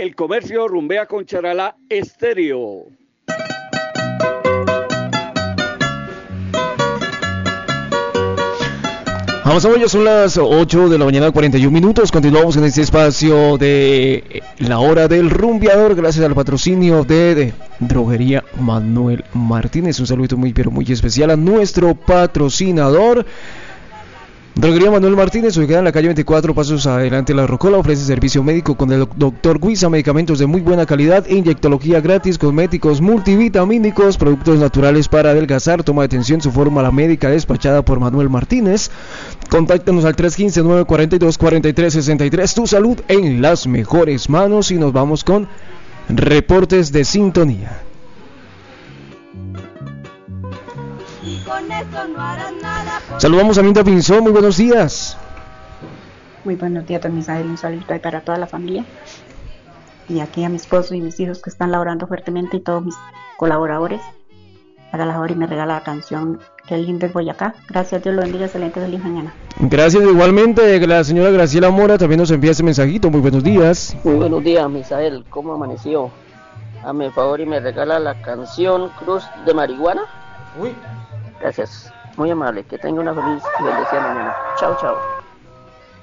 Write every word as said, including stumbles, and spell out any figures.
El comercio rumbea con Charalá Estéreo. Avanzamos, ya son las ocho de la mañana, cuarenta y un minutos. Continuamos en este espacio de la hora del rumbeador, gracias al patrocinio de, de Droguería Manuel Martínez. Un saludo muy pero muy especial a nuestro patrocinador. Droguería Manuel Martínez, ubicada en la calle veinticuatro, pasos adelante La Rocola, ofrece servicio médico con el doctor Guisa, medicamentos de muy buena calidad, inyectología gratis, cosméticos multivitamínicos, productos naturales para adelgazar, toma de atención, su fórmula médica despachada por Manuel Martínez. Contáctanos al tres uno cinco, nueve cuatro dos, cuatro tres seis tres, tu salud en las mejores manos, y nos vamos con reportes de sintonía. Y con eso no harás nada. Saludamos a Minda Pinzón, muy buenos días. Muy buenos días, don Misael, un saludo ahí para toda la familia. Y aquí a mi esposo y mis hijos que están laborando fuertemente y todos mis colaboradores. Haga la favor y me regala la canción Qué lindo es Boyacá. Gracias, Dios lo bendiga, excelente, feliz mañana. Gracias, igualmente, la señora Graciela Mora también nos envía este mensajito, muy buenos días. Muy buenos días, Misael, ¿cómo amaneció? Hazme el favor y me regala la canción Cruz de Marihuana. Uy. Gracias, muy amable, que tenga una feliz y bendecida mañana. Chao, chao.